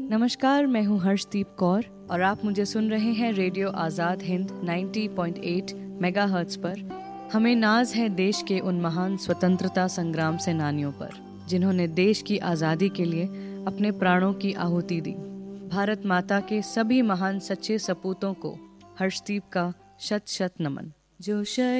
नमस्कार, मैं हूँ हर्षदीप कौर और आप मुझे सुन रहे हैं रेडियो आज़ाद हिंद 90.8 मेगाहर्ट्ज़ पर। हमें नाज है देश के उन महान स्वतंत्रता संग्राम सेनानियों पर जिन्होंने देश की आज़ादी के लिए अपने प्राणों की आहुति दी। भारत माता के सभी महान सच्चे सपूतों को हर्षदीप का शत शत नमन। जो